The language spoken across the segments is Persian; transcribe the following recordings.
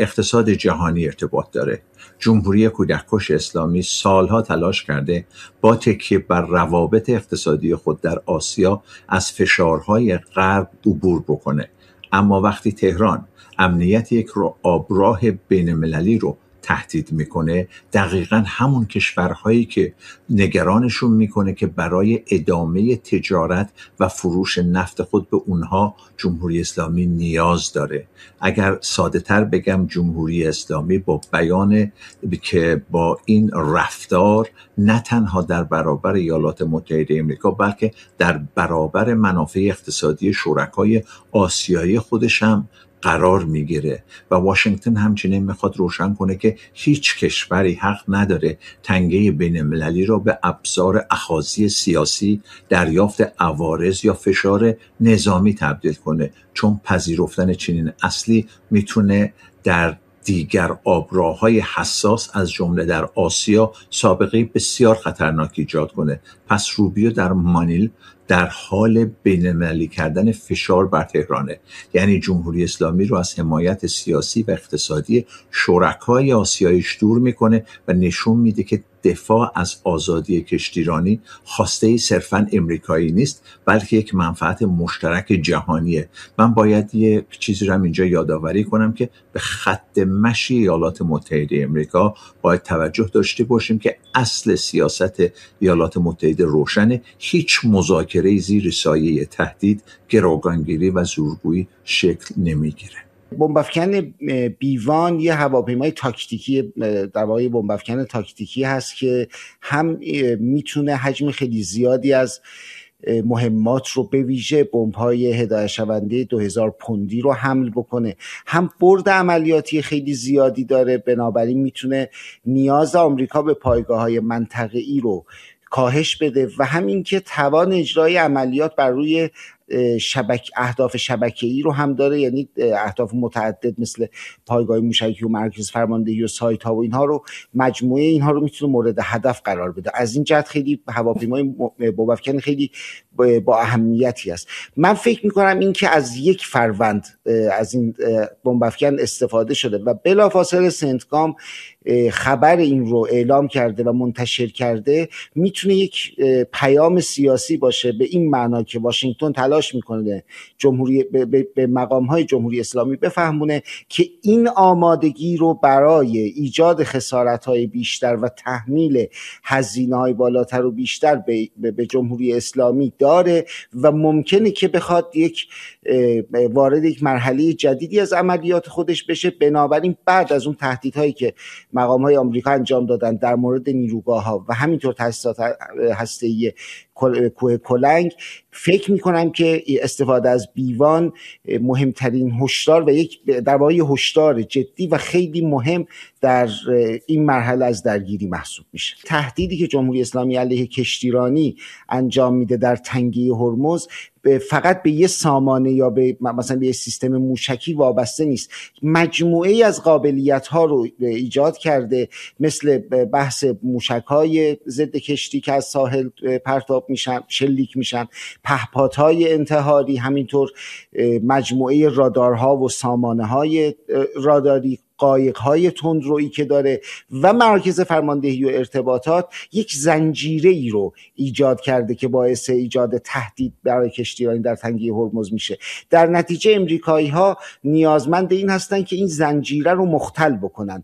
اقتصاد جهانی ارتباط داره. جمهوری کودککش اسلامی سالها تلاش کرده با تکیه بر روابط اقتصادی خود در آسیا از فشارهای غرب عبور بکنه، اما وقتی تهران امنیت یک آبراه بین‌المللی رو تهدید میکنه، دقیقاً همون کشورهایی که نگرانشون میکنه که برای ادامه تجارت و فروش نفت خود به اونها جمهوری اسلامی نیاز داره. اگر ساده تر بگم، جمهوری اسلامی با بیان که با این رفتار نه تنها در برابر ایالات متحده آمریکا بلکه در برابر منافع اقتصادی شرکای آسیایی خودش هم قرار میگیره و واشنگتن همچنین میخواد روشن کنه که هیچ کشوری حق نداره تنگه بین المللی را به ابزار اخاذی سیاسی، دریافت عوارض یا فشار نظامی تبدیل کنه، چون پذیرفتن چنین اصلی میتونه در دیگر آبراه‌های حساس از جمله در آسیا سابقه بسیار خطرناک ایجاد کنه. پس روبیو در مانیل در حال بین‌المللی کردن فشار بر تهرانه، یعنی جمهوری اسلامی رو از حمایت سیاسی و اقتصادی شرکای آسیاییش دور میکنه و نشون میده که دفاع از آزادی کشتیرانی خواسته صرفاً امریکایی نیست، بلکه یک منفعت مشترک جهانیه. من باید یک چیزی رو اینجا یادآوری کنم که به خط مشی ایالات متحده آمریکا باید توجه داشته باشیم که اصل سیاست ایالات متحده روشنه، هیچ مذاکره زیر سایه تهدید، گروگانگیری و زورگویی شکل نمیگیره. بمب‌افکن بیوان یه هواپیمای تاکتیکی، در واقع بمب‌افکن تاکتیکی هست که هم میتونه حجم خیلی زیادی از مهمات رو به ویژه بمب‌های هدایت شونده 2000 پوندی رو حمل بکنه، هم برد عملیاتی خیلی زیادی داره، بنابراین میتونه نیاز آمریکا به پایگاه‌های منطقه‌ای رو کاهش بده و همین که توان اجرای عملیات بر روی اهداف شبکه‌ای رو هم داره، یعنی اهداف متعدد مثل پایگاه موشکی و مرکز فرماندهی و سایت ها و اینها رو، مجموعه اینها رو میتونه مورد هدف قرار بده. از این جهت خیلی هواپیمای بمب‌افکن خیلی با اهمیتی است. من فکر میکنم این که از 1 فروند از این بمب‌افکن استفاده شده و بلافاصله سنتکام خبر این رو اعلام کرده و منتشر کرده، میتونه یک پیام سیاسی باشه به این معنا که واشنگتن تلاش میکنه به مقام‌های جمهوری اسلامی بفهمونه که این آمادگی رو برای ایجاد خسارت‌های بیشتر و تحمیل هزینه‌های بالاتر و بیشتر به جمهوری اسلامی داره و ممکنه که بخواد وارد یک مرحله جدیدی از عملیات خودش بشه. بنابراین بعد از اون تهدیدهایی که مقام‌های آمریکا انجام دادن در مورد نیروگاه‌ها و همینطور تأسیسات هسته‌ای کوه کلنگ، فکر میکنم که استفاده از بیوان مهمترین هشدار و در واقع هشدار جدی و خیلی مهم در این مرحله از درگیری محسوب میشه. تهدیدی که جمهوری اسلامی علیه کشتیرانی انجام میده در تنگه هرمز فقط به یه سامانه یا مثلا به یه سیستم موشکی وابسته نیست، مجموعه‌ای از قابلیت‌ها رو ایجاد کرده، مثل بحث موشک‌های ضد کشتی که از ساحل پرتاب میشن، شلیک میشن، پهپادهای انتحاری، همینطور مجموعه رادارها و سامانه‌های راداری، قایق‌های تندرویی که داره و مرکز فرماندهی و ارتباطات، یک زنجیره‌ای رو ایجاد کرده که باعث ایجاد تهدید برای کشتیرانی در تنگه هرمز میشه. در نتیجه امریکایی‌ها نیازمند این هستن که این زنجیره رو مختل بکنن.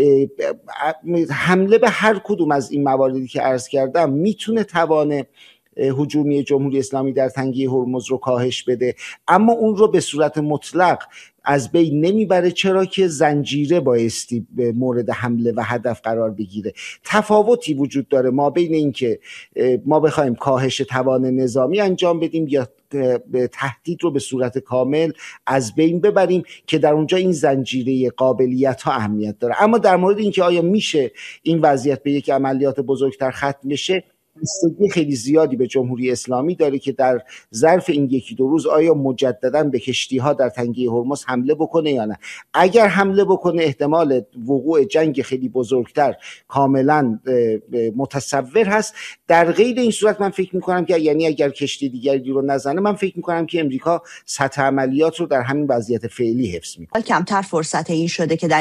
حمله به هر کدوم از این مواردی که عرض کردم میتونه توان هجومی جمهوری اسلامی در تنگه هرمز رو کاهش بده، اما اون رو به صورت مطلق از بین نمیبره، چرا که زنجیره بایستی به مورد حمله و هدف قرار بگیره. تفاوتی وجود داره ما بین این که ما بخوایم کاهش توان نظامی انجام بدیم یا تهدید رو به صورت کامل از بین ببریم، که در اونجا این زنجیره قابلیت ها اهمیت داره. اما در مورد این که آیا میشه این وضعیت به یک عملیات بزرگتر ختم بشه، بستگی خیلی زیادی به جمهوری اسلامی داره که در ظرف این 1-2 روز آیا مجددا به کشتی‌ها در تنگه هرمز حمله بکنه یا نه. اگر حمله بکنه، احتمال وقوع جنگ خیلی بزرگتر کاملا متصور هست. در غیر این صورت من فکر می‌کنم که اگر کشتی دیگری رو نزنه، من فکر می‌کنم که امریکا سطح عملیات رو در همین وضعیت فعلی حفظ می‌کنه. کمتر فرصت این شده که در